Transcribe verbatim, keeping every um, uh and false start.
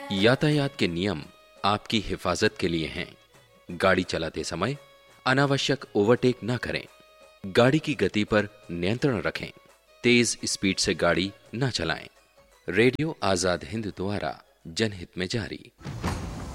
यातायात के नियम आपकी हिफाजत के लिए हैं। गाड़ी चलाते समय अनावश्यक ओवरटेक न करें। गाड़ी की गति पर नियंत्रण रखें। तेज स्पीड से गाड़ी न चलाएं। रेडियो आजाद हिंद द्वारा जनहित में जारी।